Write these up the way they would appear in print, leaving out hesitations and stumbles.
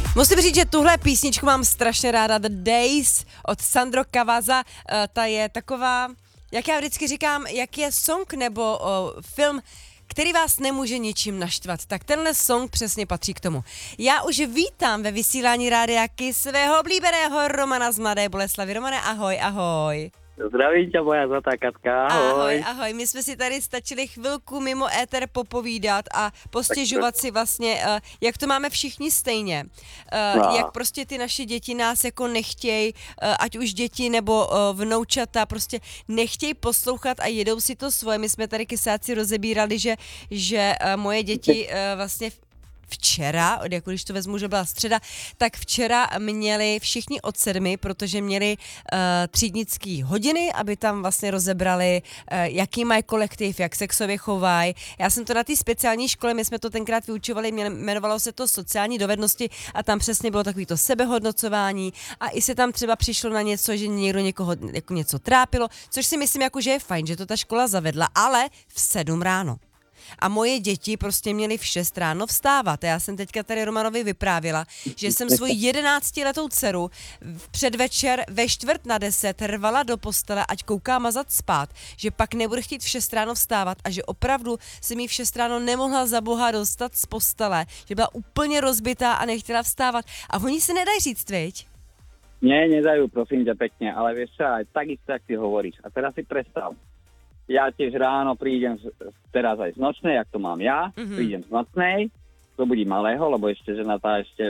Musím říct, že tuhle písničku mám strašně ráda, The Days od Sandro Cavazza, ta je taková, jak já vždycky říkám, jak je song nebo film, který vás nemůže ničím naštvat, tak tenhle song přesně patří k tomu. Já už vítám ve vysílání Rádia Kiss svého oblíbeného Romana z Mladé Boleslavi. Romane, ahoj, ahoj. Zdravím ťa, moja zlatá Katka, ahoj. Ahoj, my jsme si tady stačili chvilku mimo éter popovídat a postěžovat si vlastně, jak to máme všichni stejně. Jak prostě ty naše děti nás jako nechtějí, ať už děti nebo vnoučata, prostě nechtějí poslouchat a jedou si to svoje. My jsme tady kysáci rozebírali, že moje děti vlastně včera, jako když to vezmu, že byla středa, tak včera měli všichni od 7, protože měli třídnický hodiny, aby tam vlastně rozebrali, jaký mají kolektiv, jak sexově chovají. Já jsem to na té speciální škole, my jsme to tenkrát vyučovali, jmenovalo se to sociální dovednosti a tam přesně bylo takový to sebehodnocování a i se tam třeba přišlo na něco, že někdo někoho jako něco trápilo, což si myslím, jako, že je fajn, že to ta škola zavedla, ale v 7 ráno. A moje děti prostě měly v 6 ráno vstávat. Já jsem teďka tady Romanovi vyprávěla, že jsem svoji 11letou dceru v předvečer ve 9:45 rvala do postele, ať kouká mazat spát, že pak nebude chtít v 6 ráno vstávat a že opravdu jsem jí v 6 ráno nemohla za boha dostat z postele, že byla úplně rozbitá a nechtěla vstávat. A oni si nedají říct, viď? Nie, nedajú, prosím ťa pekne, ale vieš čo, aj takisto, jak ty hovoríš. A teraz si predstav, ja tiež ráno prídem teraz aj z nočnej, jak to mám ja, prídem z nočnej, zobudím malého, lebo ešte žena tá ešte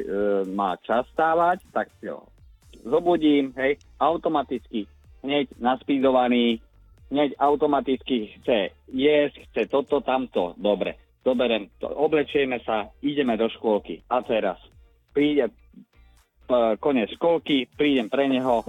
má čas stávať, tak si ho zobudím, hej, automaticky, hneď naspídovaný, hneď automaticky chce jesť, chce toto, tamto, dobre, zoberiem to, oblečieme sa, ideme do škôlky. A teraz príde koniec školky, prídem pre neho,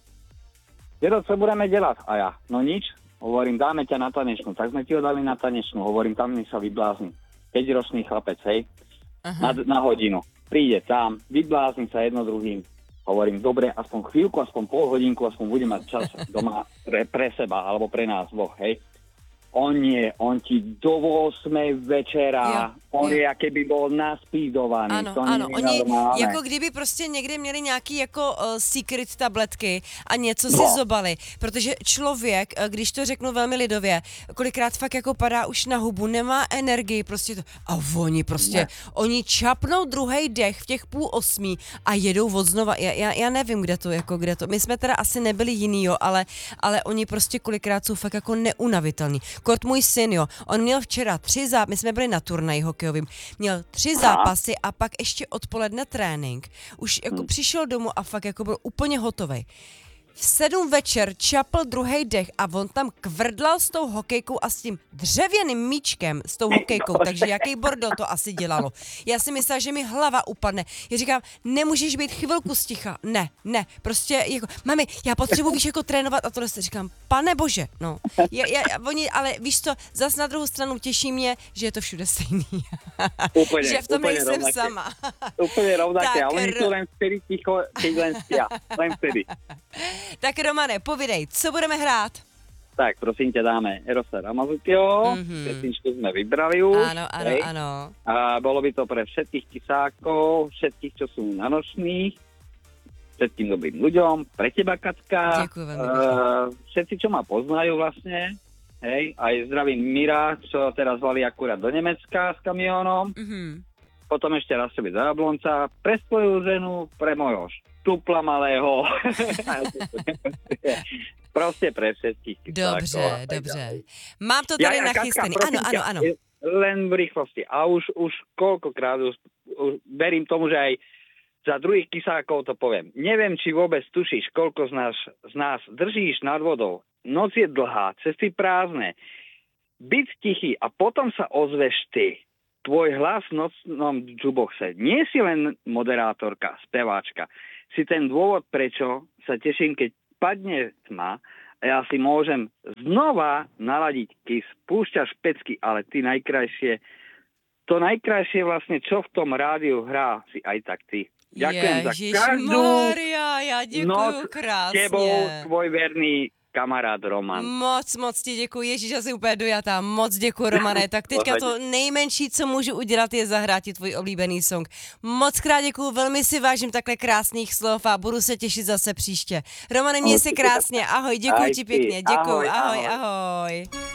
dedo, co budeme delať? A ja, no nič. Hovorím, dáme ťa na tanečnú. Tak sme ti ho dali na tanečnú. Hovorím, tam nech sa vyblázni. 5-ročný chlapec, hej, na hodinu. Príde tam, vyblázni sa jedno druhým. Hovorím, dobre, aspoň chvíľku, aspoň pol hodinku, aspoň budem mať čas doma pre seba, alebo pre nás dvoch, hej. On nie, on ti do 8 večera, je, keby byl naspídovaný. Ano, to ano, oni jako kdyby prostě někde měli nějaký jako secret tabletky a něco si zobali, protože člověk, když to řeknu velmi lidově, kolikrát fakt jako padá už na hubu, nemá energii, prostě to, a oni prostě, oni čapnou druhej dech v těch 7:30 a jedou od znova, já nevím, kde to, my jsme teda asi nebyli jiný, jo, ale oni prostě kolikrát jsou fakt jako neunavitelní. Kort můj syn, jo, on měl včera 3 zápasy, my jsme byli na turnaji hokejovým, měl 3 zápasy a pak ještě odpoledne trénink. Už jako přišel domů a fakt jako byl úplně hotovej. V 7 večer čapl druhej dech a on tam kvrdlal s tou hokejkou a s tím dřevěným míčkem s tou hokejkou, takže jaký bordel to asi dělalo. Já si myslela, že mi hlava upadne. Já říkám, nemůžeš být chvilku sticha. Ne, prostě jako, mami, já potřebuji víš jako trénovat a tohle si říkám, pane bože, no. Oni, ale víš co, zas na druhou stranu těší mě, že je to všude stejný. Úplně, že v tom nejsem rovnaké. sama. Úplně rovnaké, a oni jsou len vtedy ticho, keď len spia. Len vtedy. Tak Romane, povidej, co budeme hrát? Tak, prosím tě, dáme Erosa Ramazzottieho, pesničku jsme vybrali už. Ano. A bolo by to pre všetkých kysákov, všetkých, čo sú na nočných, všetkým dobrým ľuďom, pre teba, Kacka. Ďakujem. Všetci, čo ma poznajú vlastne, hej, aj zdravím Mira, čo teraz valí akurát do Nemecka s kamiónom. Potom ešte raz byť za Jablonca, pre svoju ženu, pre mojho štupla malého. Prostě pre všetkých. Dobře. Mám to tady nachystaný. Ano. Len v rýchlosti. A už koľkokrát už verím tomu, že aj za druhých kysákov to poviem. Neviem, či vôbec tušíš, koľko z nás držíš nad vodou. Noc je dlhá, cesty prázdne. Byť tichý a potom sa ozveš ty. Tvoj hlas v nocnom jukeboxe. Nie si len moderátorka, speváčka. Si ten dôvod, prečo sa teším, keď padne tma a ja si môžem znova naladiť Kiss. Púšťaš pecky, ale ty najkrajšie, to najkrajšie vlastne, čo v tom rádiu hrá, si aj tak ty. Ďakujem za každú Maria, ja noc krásne. tebou, tvoj verný kamarád Roman. Moc ti děkuji, Ježíš, já jsem úplně dojatá. Moc děkuji, Romane. Tak teďka to nejmenší, co můžu udělat, je zahrát ti tvůj oblíbený song. Moc krát děkuji, velmi si vážím takhle krásných slov a budu se těšit zase příště. Romane, měj se krásně, ahoj, děkuji ti pěkně, děkuji, ahoj.